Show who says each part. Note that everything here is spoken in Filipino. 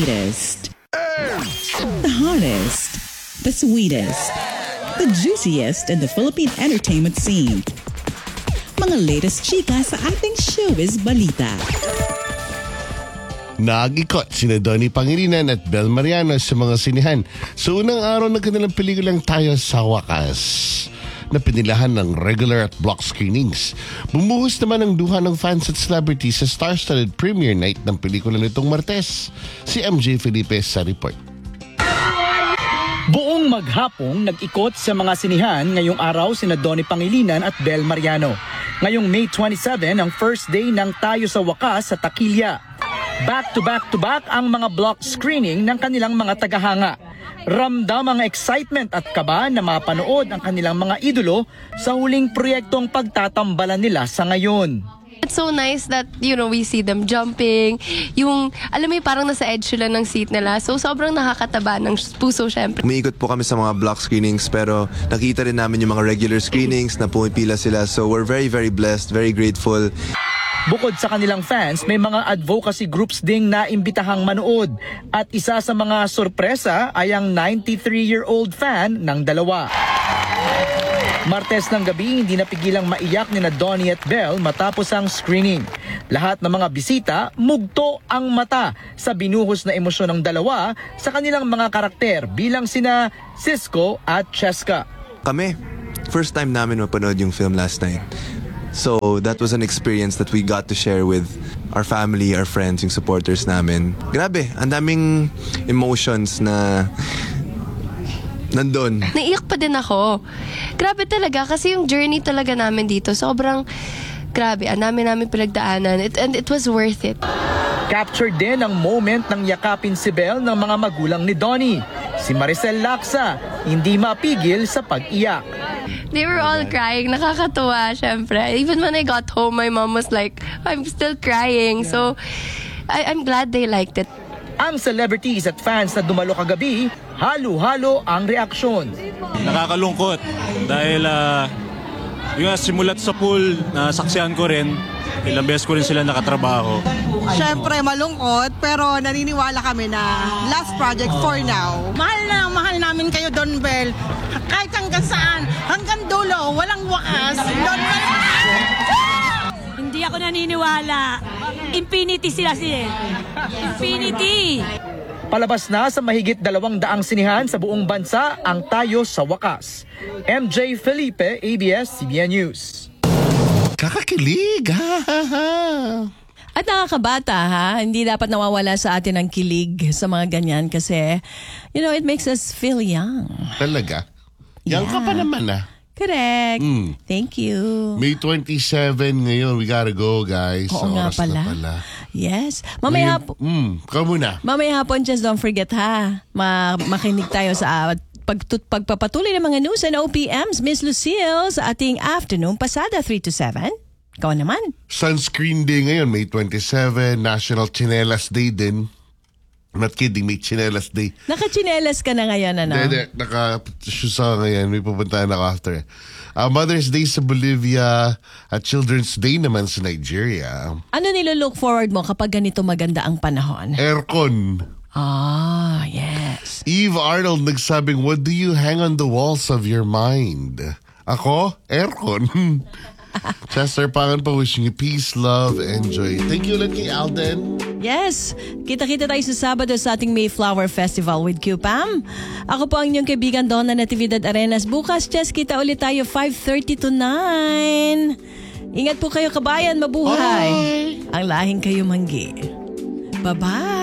Speaker 1: latest, the hottest, the sweetest, the juiciest in the Philippine entertainment scene. Mga latest chika sa ating showbiz balita.
Speaker 2: Nag-ikot sina Donnie Pangilinan at Bel Mariano sa mga sinihan sa unang araw ng kanilang pelikulang Tayo sa Wakas na pinilahan ng regular at block screenings. Bumuhos naman ang duha ng fans at celebrities sa star-studded premiere night ng pelikula nitong Martes. Si MJ Felipe sa report.
Speaker 3: Buong maghapong nag-ikot sa mga sinihan ngayong araw sina Donnie Pangilinan at Bel Mariano. Ngayong May 27 ang first day ng Tayo sa Wakas sa Takilya. Back to back ang mga block screening ng kanilang mga tagahanga. Ramdam ang excitement at kaba na mapanood ang kanilang mga idolo sa huling proyektong pagtatambalan nila sa ngayon.
Speaker 4: It's so nice that, we see them jumping. Alam mo parang nasa edge sila ng seat nila. So, sobrang nakakataba ng puso, syempre.
Speaker 5: Umiikot po kami sa mga block screenings pero nakita rin namin yung mga regular screenings na pumipila sila. So, we're very, very blessed, very grateful.
Speaker 3: Bukod sa kanilang fans, may mga advocacy groups ding naimbitahang manood. At isa sa mga sorpresa ay ang 93-year-old fan ng dalawa. Martes ng gabi, hindi napigilang maiyak ni Donnie at Bel matapos ang screening. Lahat ng mga bisita, mugto ang mata sa binuhos na emosyon ng dalawa sa kanilang mga karakter bilang sina Cisco at Cheska.
Speaker 5: Kami, first time namin mapanood yung film last night. So that was an experience that we got to share with our family, our friends, yung supporters namin. Grabe, ang daming emotions na nandun.
Speaker 4: Naiyak pa din ako. Grabe talaga kasi yung journey talaga namin dito sobrang grabe. Ang namin pinagdaanan and it was worth it.
Speaker 3: Captured din ang moment ng yakapin si Bel ng mga magulang ni Donnie. Si Maricel Laksa, hindi mapigil sa pag-iyak.
Speaker 4: They were all crying. Nakakatuwa, syempre. Even when I got home, my mom was like, I'm still crying. So, I'm glad they liked it.
Speaker 3: Ang celebrities at fans na dumalo kagabi, halo-halo ang reaksyon.
Speaker 6: Nakakalungkot dahil yung simulat sa pool, nasaksihan ko rin. Ilang beses ko rin sila nakatrabaho.
Speaker 7: Siyempre malungkot pero naniniwala kami na last project for now. Mahal namin kayo, Don Bel. Kahit hanggang saan, hanggang dulo, walang wakas. Don Bel!
Speaker 8: Hindi ako naniniwala. Infinity sila Infinity!
Speaker 3: Palabas na sa mahigit 200 sinihan sa buong bansa ang Tayo sa Wakas. MJ Felipe, ABS-CBN News.
Speaker 2: Kakakilig!
Speaker 1: At nakakabata hindi dapat nawawala sa atin ang kilig sa mga ganyan kasi, it makes us feel young.
Speaker 2: Talaga? Young ka pa naman
Speaker 1: Correct. Thank you.
Speaker 2: May 27 ngayon. We gotta go, guys.
Speaker 1: Oo nga pala. Yes. Mamaya hapon.
Speaker 2: Ikaw muna.
Speaker 1: Mamaya hapon, just don't forget makinig tayo sa pagpapatuloy ng mga news and OPMs. Miss Lucille sa ating afternoon pasada 3 to 7. Ikaw naman.
Speaker 2: Sunscreen Day ngayon, May 27. National Chinelas Day din. Not kidding, may Chinelas Day.
Speaker 1: Naka-chinelas ka na ngayon, ano?
Speaker 2: Hindi. Naka-shoes ako ngayon. May pupuntahan ako after. Mother's Day sa Bolivia at Children's Day naman sa Nigeria.
Speaker 1: Ano nilo-look forward mo kapag ganito maganda ang panahon?
Speaker 2: Aircon.
Speaker 1: Yes.
Speaker 2: Eve Arnold nagsabing, what do you hang on the walls of your mind? Ako? Aircon. Chester Pangan pa wishing you peace, love, and joy. Thank you ulit kay Alden.
Speaker 1: Yes. Kita-kita tayo sa Sabado sa ating Mayflower Festival with QPAM. Ako po ang inyong kaibigan Donna Natividad Arenas. Bukas, kita ulit tayo 5:30 to 9. Ingat po kayo kabayan, mabuhay.
Speaker 2: Bye.
Speaker 1: Ang lahing kayo manggi. Bye-bye.